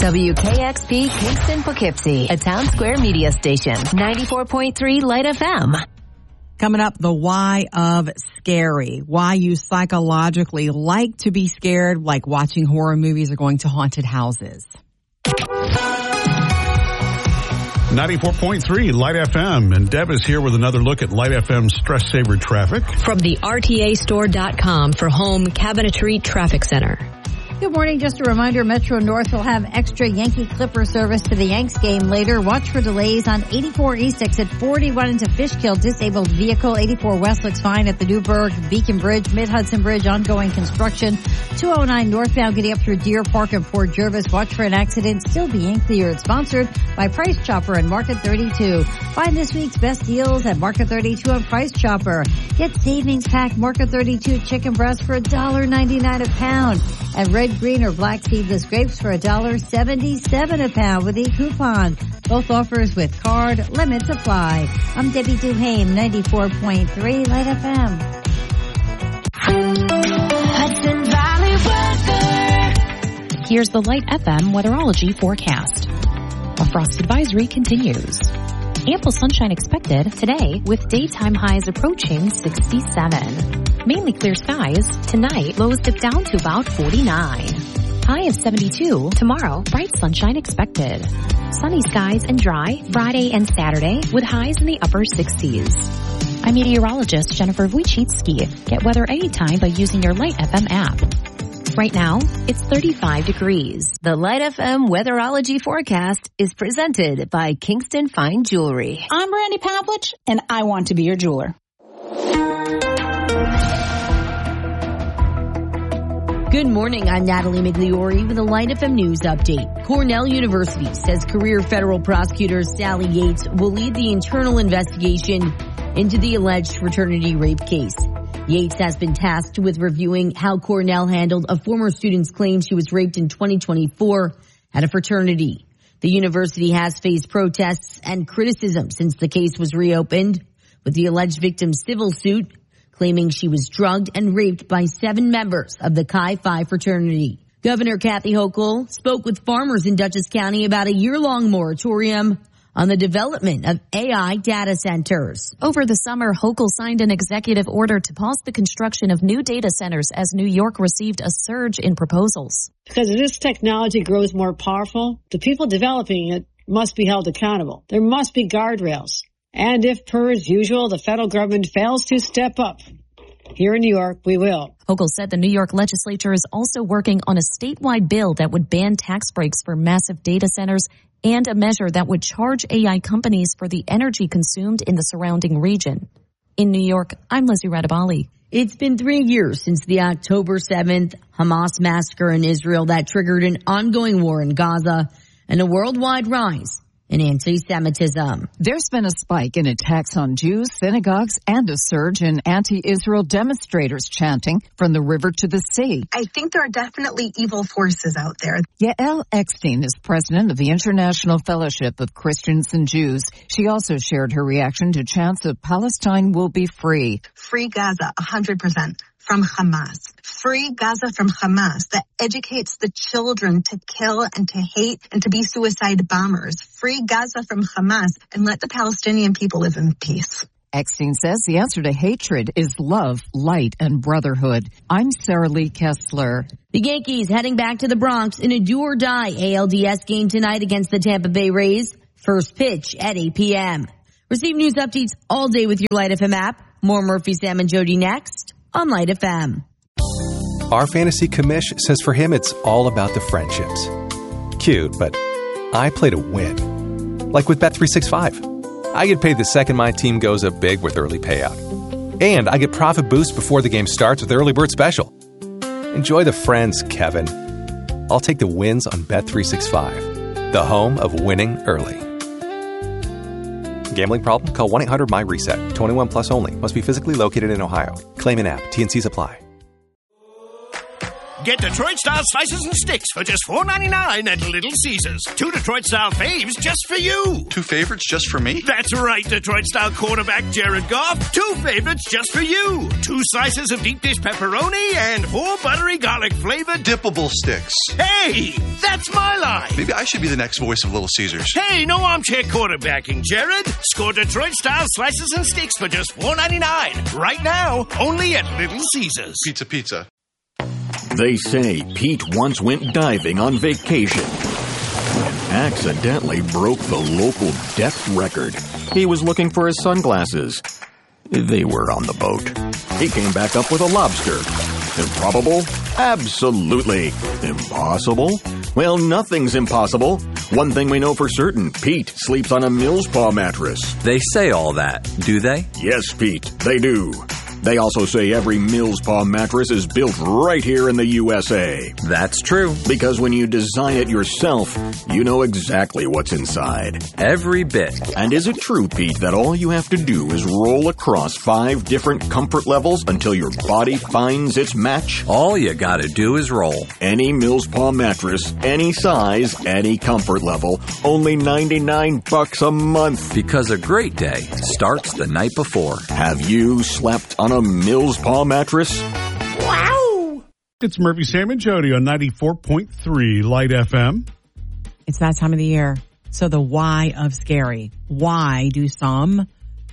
WKXP Kingston Poughkeepsie, a Town Square media station. 94.3 Light FM. Coming up, the why of scary. Why you psychologically like to be scared, like watching horror movies or going to haunted houses. 94.3 Light FM. And Deb is here with another look at Light FM's Stress Saver traffic. From the RTAstore.com for home cabinetry traffic center. Good morning. Just a reminder, Metro North will have extra Yankee Clipper service to the Yanks game later. Watch for delays on 84 East exit 41 into Fishkill. Disabled vehicle. 84 West looks fine at the Newburgh Beacon Bridge, Mid-Hudson Bridge, ongoing construction. 209 northbound getting up through Deer Park and Port Jervis. Watch for an accident still being cleared. Sponsored by Price Chopper and Market 32. Find this week's best deals at Market 32 and Price Chopper. Get savings pack Market 32 chicken breast for $1.99 a pound. And red, green, or black seedless grapes for $1.77 a pound with e-coupon. Both offers with card. Limits apply. I'm Debbie Duhame, 94.3 Light FM. Hudson Valley weather. Here's the Light FM weatherology forecast. A frost advisory continues. Ample sunshine expected today with daytime highs approaching 67. Mainly clear skies. Tonight, lows dip down to about 49. High of 72. Tomorrow, bright sunshine expected. Sunny skies and dry Friday and Saturday with highs in the upper 60s. I'm meteorologist Jennifer Wojcicki. Get weather anytime by using your Light FM app. Right now, it's 35 degrees. The Light FM weatherology forecast is presented by Kingston Fine Jewelry. I'm Brandy Pavlich, and I want to be your jeweler. Good morning, I'm Natalie Migliori with a Light FM News update. Cornell University says career federal prosecutor Sally Yates will lead the internal investigation into the alleged fraternity rape case. Yates has been tasked with reviewing how Cornell handled a former student's claim she was raped in 2024 at a fraternity. The university has faced protests and criticism since the case was reopened, with the alleged victim's civil suit claiming she was drugged and raped by 7 members of the Chi Phi fraternity. Governor Kathy Hochul spoke with farmers in Dutchess County about a year-long moratorium on the development of AI data centers. Over the summer, Hochul signed an executive order to pause the construction of new data centers as New York received a surge in proposals. Because as this technology grows more powerful, the people developing it must be held accountable. There must be guardrails. And if, per usual, the federal government fails to step up, here in New York, we will. Hochul said the New York legislature is also working on a statewide bill that would ban tax breaks for massive data centers and a measure that would charge AI companies for the energy consumed in the surrounding region. In New York, I'm Lizzie Radabali. It's been 3 years since the October 7th Hamas massacre in Israel that triggered an ongoing war in Gaza and a worldwide rise in anti-Semitism. There's been a spike in attacks on Jews, synagogues, and a surge in anti-Israel demonstrators chanting from the river to the sea. I think there are definitely evil forces out there. Yael Eckstein is president of the International Fellowship of Christians and Jews. She also shared her reaction to chants of Palestine will be free. Free Gaza, 100%. From Hamas. Free Gaza from Hamas that educates the children to kill and to hate and to be suicide bombers. Free Gaza from Hamas and let the Palestinian people live in peace. Eckstein says the answer to hatred is love, light, and brotherhood. I'm Sarah Lee Kessler. The Yankees heading back to the Bronx in a do-or-die ALDS game tonight against the Tampa Bay Rays. First pitch at 8 p.m. Receive news updates all day with your Light FM app. More Murphy, Sam, and Jody next on Light FM. Our fantasy commish says for him it's all about the friendships. Cute, but I play to win. Like with Bet365. I get paid the second my team goes up big with early payout. And I get profit boost before the game starts with Early Bird Special. Enjoy the friends, Kevin. I'll take the wins on Bet365. The home of winning early. Gambling problem? Call 1-800-MY-RESET. 21 plus only. Must be physically located in Ohio. Claim in app. T&Cs apply. Get Detroit-style slices and sticks for just $4.99 at Little Caesars. 2 Detroit-style faves just for you. 2 favorites just for me? That's right, Detroit-style quarterback Jared Goff. 2 favorites just for you. 2 slices of deep dish pepperoni and 4 buttery garlic-flavored dippable sticks. Hey, that's my line. Maybe I should be the next voice of Little Caesars. Hey, no armchair quarterbacking, Jared. Score Detroit-style slices and sticks for just $4.99. Right now, only at Little Caesars. Pizza. They say Pete once went diving on vacation and accidentally broke the local depth record. He was looking for his sunglasses. They were on the boat. He came back up with a lobster. Improbable? Absolutely. Impossible? Well, nothing's impossible. One thing we know for certain, Pete sleeps on a Mills Paw mattress. They say all that, do they? Yes, Pete, they do. They also say every Mills Paw mattress is built right here in the USA. That's true. Because when you design it yourself, you know exactly what's inside. Every bit. And is it true, Pete, that all you have to do is roll across 5 different comfort levels until your body finds its match? All you gotta do is roll. Any Mills Paw mattress, any size, any comfort level, only $99 a month. Because a great day starts the night before. Have you slept on a Mills Paw mattress? Wow! It's Murphy, Sam, and Jody on 94.3 Light FM. It's that time of the year. So the why of scary. Why do some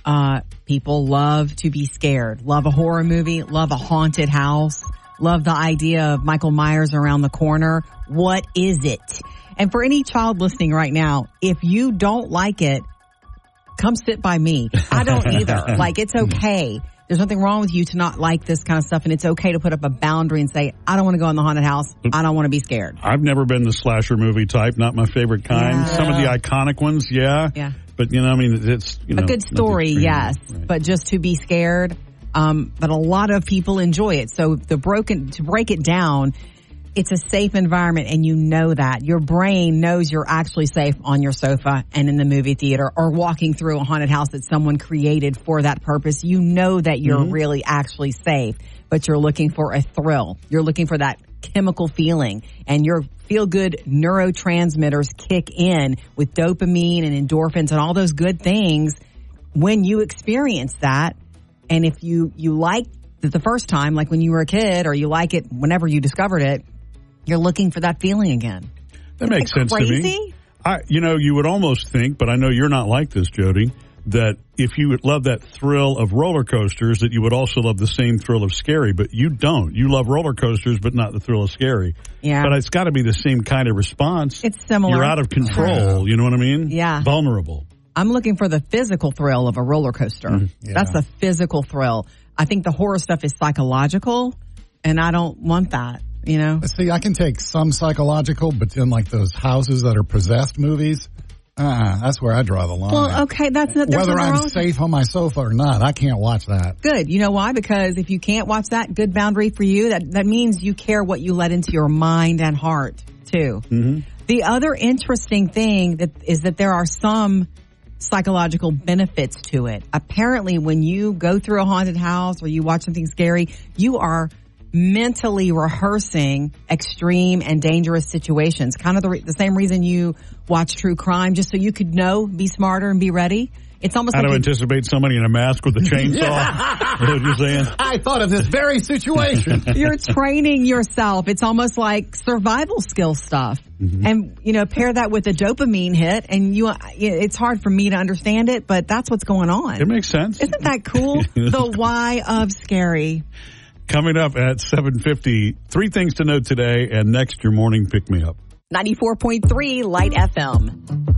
people love to be scared? Love a horror movie, love a haunted house, love the idea of Michael Myers around the corner. What is it? And for any child listening right now, if you don't like it, come sit by me. I don't either. Like, it's okay. There's nothing wrong with you to not like this kind of stuff, and it's okay to put up a boundary and say, I don't want to go in the haunted house. I don't want to be scared. I've never been the slasher movie type, not my favorite kind. Yeah. Some of the iconic ones, yeah. But, I mean, it's, a good story, yes. Right. But just to be scared, but a lot of people enjoy it. So to break it down, it's a safe environment, and you know that. Your brain knows you're actually safe on your sofa and in the movie theater or walking through a haunted house that someone created for that purpose. You know that you're really actually safe, but you're looking for a thrill. You're looking for that chemical feeling, and your feel-good neurotransmitters kick in with dopamine and endorphins and all those good things when you experience that. And if you like it the first time, like when you were a kid, or you like it whenever you discovered it, you're looking for that feeling again. That makes sense to me. You would almost think, but I know you're not like this, Jody, that if you would love that thrill of roller coasters, that you would also love the same thrill of scary, but you don't. You love roller coasters, but not the thrill of scary. Yeah. But it's got to be the same kind of response. It's similar. You're out of control. You know what I mean? Yeah. Vulnerable. I'm looking for the physical thrill of a roller coaster. Yeah. That's the physical thrill. I think the horror stuff is psychological, and I don't want that. You know? See, I can take some psychological, but then like those houses that are possessed movies, that's where I draw the line. Well, okay, whether I'm safe on my sofa or not, I can't watch that. Good. You know why? Because if you can't watch that, good boundary for you. That means you care what you let into your mind and heart too. Mm-hmm. The other interesting thing is that there are some psychological benefits to it. Apparently, when you go through a haunted house or you watch something scary, you are mentally rehearsing extreme and dangerous situations. Kind of the same reason you watch true crime, just so you could be smarter and be ready. It's almost how like to anticipate somebody in a mask with a chainsaw. That's what you're saying? I thought of this very situation. You're training yourself. It's almost like survival skill stuff. Mm-hmm. And, pair that with a dopamine hit, and it's hard for me to understand it, but that's what's going on. It makes sense. Isn't that cool? The why of scary. Coming up at 7:50, 3 things to know today, and next, your morning pick-me-up. 94.3 Light FM.